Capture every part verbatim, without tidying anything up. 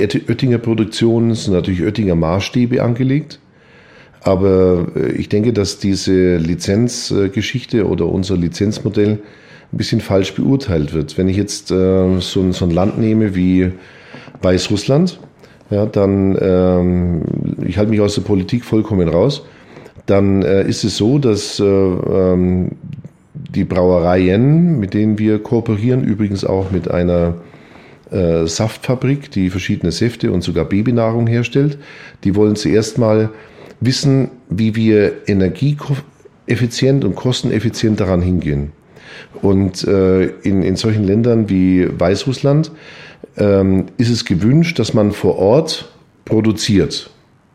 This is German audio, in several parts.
die Oettinger Produktion sind natürlich Oettinger Maßstäbe angelegt. Aber ich denke, dass diese Lizenzgeschichte oder unser Lizenzmodell ein bisschen falsch beurteilt wird. Wenn ich jetzt äh, so, ein, so ein Land nehme wie Weißrussland, ja, dann, ähm, ich halte mich aus der Politik vollkommen raus, dann äh, ist es so, dass äh, ähm, die Brauereien, mit denen wir kooperieren, übrigens auch mit einer äh, Saftfabrik, die verschiedene Säfte und sogar Babynahrung herstellt, die wollen zuerst mal wissen, wie wir energieeffizient und kosteneffizient daran hingehen. Und äh, in, in solchen Ländern wie Weißrussland ähm, ist es gewünscht, dass man vor Ort produziert.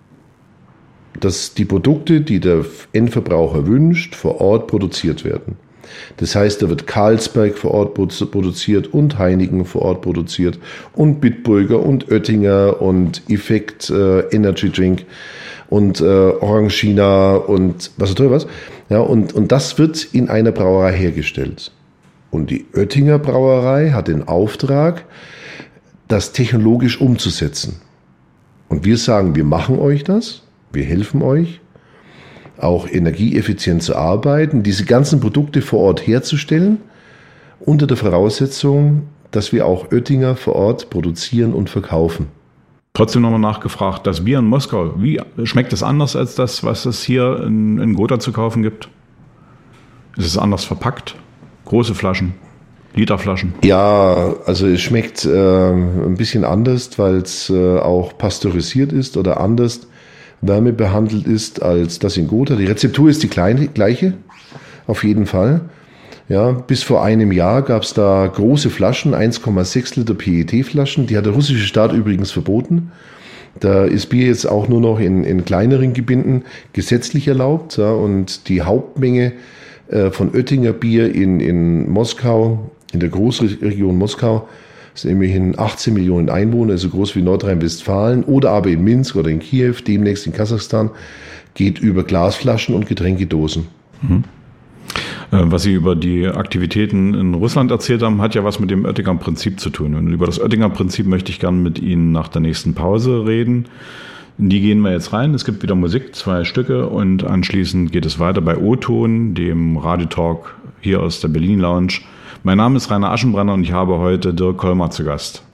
Dass die Produkte, die der Endverbraucher wünscht, vor Ort produziert werden. Das heißt, da wird Carlsberg vor Ort produziert und Heineken vor Ort produziert und Bitburger und Oettinger und Effekt äh, Energy Drink und äh, Orangina und was auch immer was. Ja, und, und das wird in einer Brauerei hergestellt. Und die Oettinger Brauerei hat den Auftrag, das technologisch umzusetzen. Und wir sagen, wir machen euch das, wir helfen euch, auch energieeffizient zu arbeiten, diese ganzen Produkte vor Ort herzustellen, unter der Voraussetzung, dass wir auch Oettinger vor Ort produzieren und verkaufen. Trotzdem nochmal nachgefragt, das Bier in Moskau, wie schmeckt es anders als das, was es hier in, in Gotha zu kaufen gibt? Ist es anders verpackt? Große Flaschen, Literflaschen? Ja, also es schmeckt äh, ein bisschen anders, weil es äh, auch pasteurisiert ist oder anders wärmebehandelt ist als das in Gotha. Die Rezeptur ist die kleine, gleiche, auf jeden Fall. Ja, bis vor einem Jahr gab es da große Flaschen, eins Komma sechs Liter P E T-Flaschen. Die hat der russische Staat übrigens verboten. Da ist Bier jetzt auch nur noch in, in kleineren Gebinden gesetzlich erlaubt. Ja, und die Hauptmenge äh, von Oettinger Bier in, in Moskau, in der Großregion Moskau, sind immerhin achtzehn Millionen Einwohner, also groß wie Nordrhein-Westfalen, oder aber in Minsk oder in Kiew, demnächst in Kasachstan, geht über Glasflaschen und Getränkedosen. Mhm. Was Sie über die Aktivitäten in Russland erzählt haben, hat ja was mit dem Oettinger Prinzip zu tun. Und über das Oettinger Prinzip möchte ich gerne mit Ihnen nach der nächsten Pause reden. In die gehen wir jetzt rein. Es gibt wieder Musik, zwei Stücke, und anschließend geht es weiter bei O-Ton, dem Radiotalk hier aus der Berlin Lounge. Mein Name ist Rainer Aschenbrenner und ich habe heute Dirk Kollmar zu Gast.